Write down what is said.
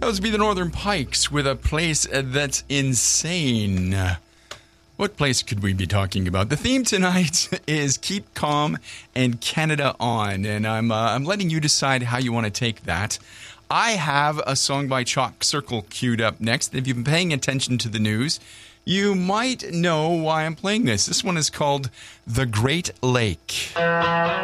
Those would be the Northern Pikes with a place that's insane. What place could we be talking about? The theme tonight is Keep Calm and Canada On, and I'm letting you decide how you want to take that. I have a song by Chalk Circle queued up next. If you've been paying attention to the news, you might know why I'm playing this. This one is called The Great Lake.